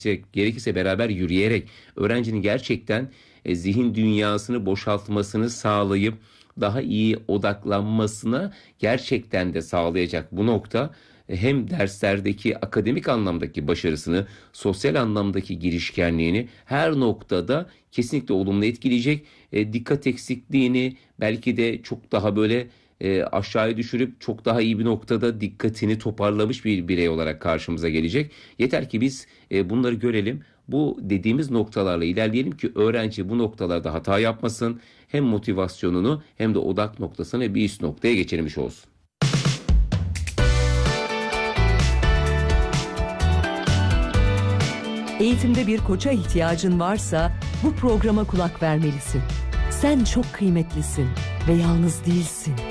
gerekirse beraber yürüyerek öğrencinin gerçekten zihin dünyasını boşaltmasını sağlayıp daha iyi odaklanmasına gerçekten de sağlayacak bu nokta hem derslerdeki akademik anlamdaki başarısını, sosyal anlamdaki girişkenliğini her noktada kesinlikle olumlu etkileyecek. Dikkat eksikliğini belki de çok daha böyle aşağıya düşürüp çok daha iyi bir noktada dikkatini toparlamış bir birey olarak karşımıza gelecek. Yeter ki biz bunları görelim. Bu dediğimiz noktalarla ilerleyelim ki öğrenci bu noktalarda hata yapmasın. Hem motivasyonunu hem de odak noktasını bir üst noktaya geçirmiş olsun. Eğitimde bir koça ihtiyacın varsa bu programa kulak vermelisin. Sen çok kıymetlisin ve yalnız değilsin.